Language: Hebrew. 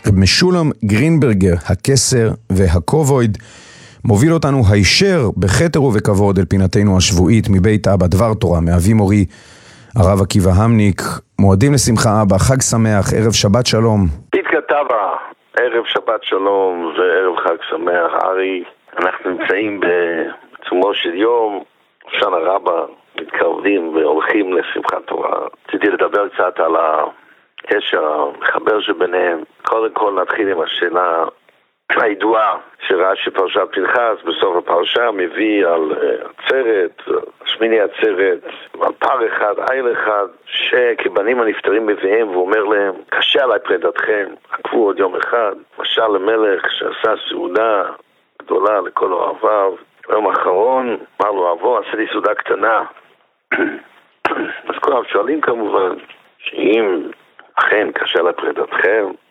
משולם גרינברגר, הקסר והקובויד, מוביל אותנו הישר בחתר ובכבוד אל פינתנו השבועית מבית אבא דבר תורה, מאבי מורי הרב עקיבא המניק. מועדים לשמחה אבא, חג שמח, ערב שבת שלום. תתכתבה, ערב שבת שלום וערב חג שמח ארי. אנחנו נמצאים בעצומו של יום שנה רבה, מתקרבים והולכים לשמחת תורה. רציתי לדבר קצת על הקשר המחבר שביניהם. קודם כל נתחיל עם השאלה הידועה שרש"י פרשת פנחס בסוף הפרשה מביא על עצרת, שמיני עצרת, על פר אחד, איל אחד, שכבנים הנפטרים מביאים ואומר להם, קשה עליי פרידתכם, עקבו עוד יום אחד. משל למלך שעשה סעודה גדולה לכל אוהביו, ביום האחרון אמר לו, אבוא, עשה לי סעודה קטנה. אז כולם שואלים כמובן, שאם אכן קשה עליי פרידתכם,